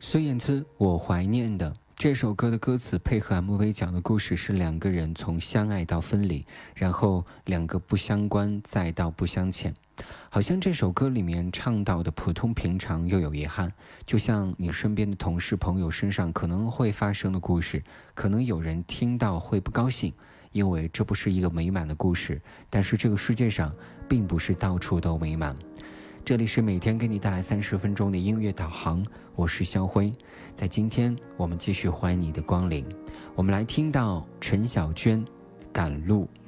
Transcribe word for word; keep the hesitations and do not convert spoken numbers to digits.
孙燕姿，我怀念的。这首歌的歌词配合 M V 讲的故事是两个人从相爱到分离，然后两个不相关再到不相欠。好像这首歌里面唱到的普通平常又有遗憾，就像你身边的同事朋友身上可能会发生的故事，可能有人听到会不高兴，因为这不是一个美满的故事，但是这个世界上并不是到处都美满。这里是每天给你带来三十分钟的音乐导航，我是肖辉。在今天我们继续欢迎你的光临，我们来听到陈小娟赶路。